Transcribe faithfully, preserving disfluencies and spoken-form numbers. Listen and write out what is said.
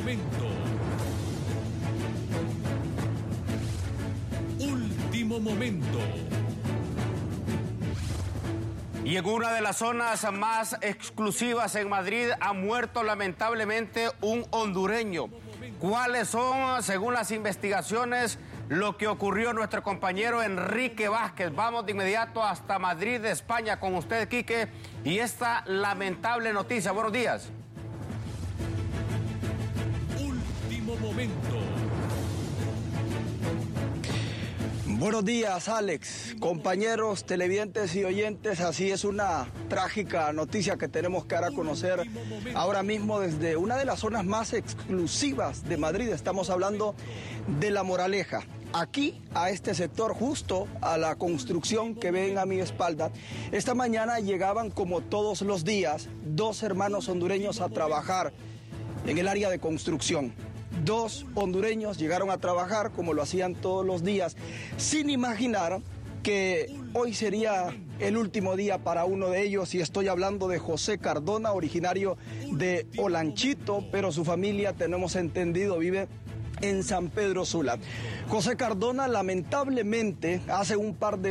momento. Último momento. Y en una de las zonas más exclusivas en Madrid ha muerto lamentablemente un hondureño. ¿Cuáles son, según las investigaciones, lo que ocurrió a nuestro compañero Enrique Vázquez? Vamos de inmediato hasta Madrid, España, con usted, Quique, y esta lamentable noticia. Buenos días. Último momento. Buenos días, Alex, compañeros, televidentes y oyentes. Así es, una trágica noticia que tenemos que dar a conocer ahora mismo desde una de las zonas más exclusivas de Madrid. Estamos hablando de La Moraleja. Aquí, a este sector, justo a la construcción que ven a mi espalda, esta mañana llegaban, como todos los días, dos hermanos hondureños a trabajar en el área de construcción. Dos hondureños llegaron a trabajar como lo hacían todos los días, sin imaginar que hoy sería el último día para uno de ellos, y estoy hablando de José Cardona, originario de Olanchito, pero su familia, tenemos entendido, vive en San Pedro Sula. José Cardona, lamentablemente, hace un par de